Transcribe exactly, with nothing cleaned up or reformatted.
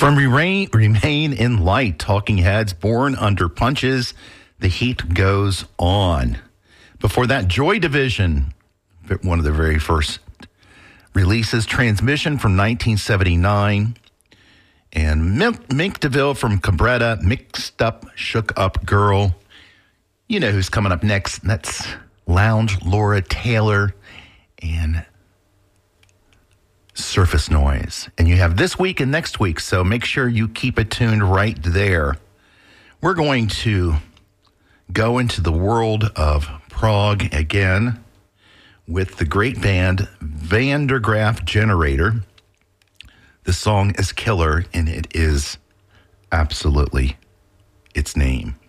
From Remain, Remain in Light, Talking Heads, Born Under Punches, The Heat Goes On. Before that, Joy Division, one of the very first releases, Transmission from nineteen seventy-nine. And Mink, Mink DeVille from Cabretta, Mixed Up, Shook Up Girl. You know who's coming up next. That's Lounge, Laura Taylor, and Surface Noise. And you have this week and next week, so make sure you keep it tuned right there. We're going to go into the world of prog again with the great band Vandergraaf Generator. The song is killer, and it is absolutely its name.